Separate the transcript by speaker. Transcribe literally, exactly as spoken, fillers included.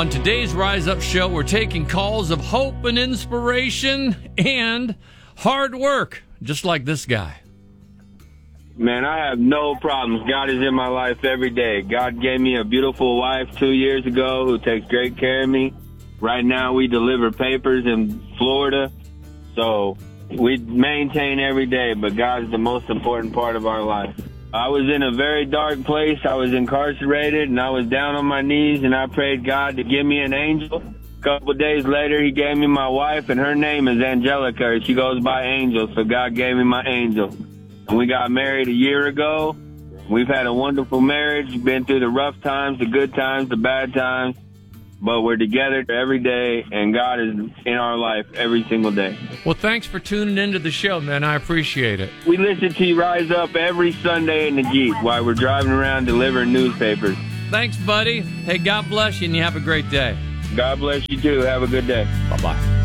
Speaker 1: On today's Rise Up show, we're taking calls of hope and inspiration and hard work, just like this guy.
Speaker 2: Man, I have no problems. God is in my life every day. God gave me a beautiful wife two years ago who takes great care of me. Right now, we deliver papers in Florida, so we maintain every day, but God's the most important part of our life. I was in a very dark place. I was incarcerated, and I was down on my knees, and I prayed God to give me an angel. A couple of days later, he gave me my wife, and her name is Angelica. She goes by Angel, so God gave me my angel. And we got married a year ago. We've had a wonderful marriage, been through the rough times, the good times, the bad times, but we're together every day, and God is in our life every single day.
Speaker 1: Well, thanks for tuning into the show, man. I appreciate it.
Speaker 2: We listen to you Rise Up every Sunday in the Jeep while we're driving around delivering newspapers.
Speaker 1: Thanks, buddy. Hey, God bless you, and you have a great day.
Speaker 2: God bless you, too. Have a good day.
Speaker 1: Bye-bye.